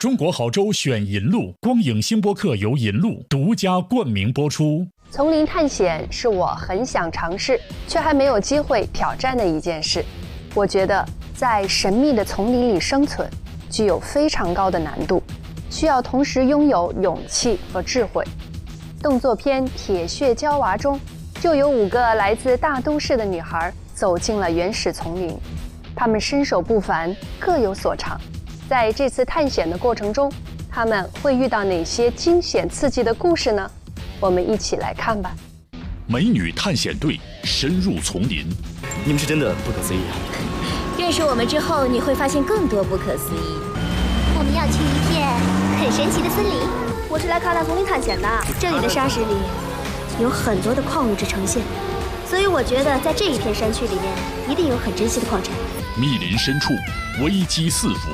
中国好州选银路，光影星播客由银路独家冠名播出。 丛林探险是我很想尝试，却还没有机会挑战的一件事。我觉得在神秘的丛林里生存，具有非常高的难度，需要同时拥有勇气和智慧。动作片《铁血娇娃》中，就有5个来自大都市的女孩走进了原始丛林，她们身手不凡，各有所长。在这次探险的过程中，她们会遇到哪些惊险刺激的故事呢？我们一起来看吧。 美女探险队深入丛林， 你们是真的不可思议啊！ 认识我们之后，你会发现更多不可思议。 我们要去一片很神奇的森林。 我是来看丛林探险的，这里的沙石里有很多的矿物质呈现，所以我觉得在这一片山区里面一定有很珍惜的矿产。 密林深处危机四伏，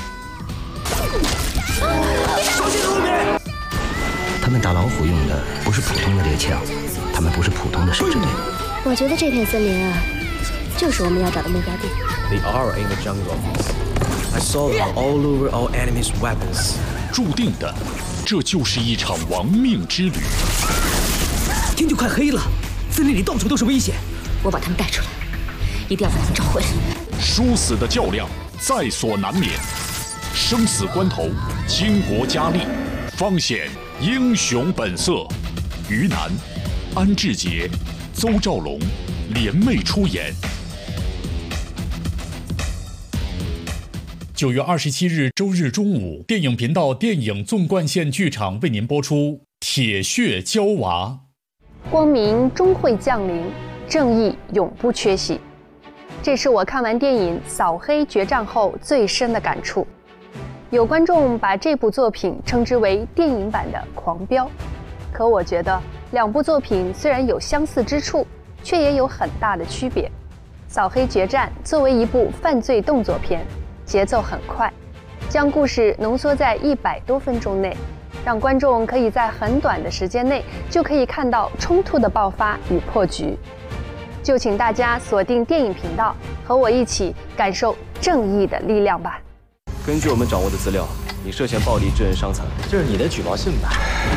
小心后面！ 他们打老虎用的不是普通的猎枪，他们不是普通的狩猎队。 我觉得这片森林啊，就是我们要找的目标地。 They are in the jungle. I saw them all over all enemies' weapons. 注定的，这就是一场亡命之旅。 天就快黑了，森林里到处都是危险。 我把他们带出来，一定要把他们找回来。 殊死的较量在所难免，生死关头倾国佳丽，方显英雄本色。于南、安志杰、邹兆龙联袂出演。9月27日周日中午，电影频道电影纵贯线剧场为您播出《铁血娇娃》。 光明终会降临，正义永不缺席。这是我看完电影《扫黑决战》后最深的感触。有观众把这部作品称之为电影版的《狂飙》，可我觉得2部作品虽然有相似之处，却也有很大的区别。《扫黑决战》作为一部犯罪动作片，节奏很快，将故事浓缩在100多分钟内，让观众可以在很短的时间内就可以看到冲突的爆发与破局。就请大家锁定电影频道，和我一起感受正义的力量吧。 根据我们掌握的资料，你涉嫌暴力致人伤残，这是你的举报信吧？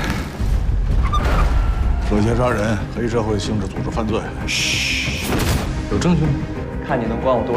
涉嫌杀人、黑社会性质组织犯罪。 有证据吗？看你能关我多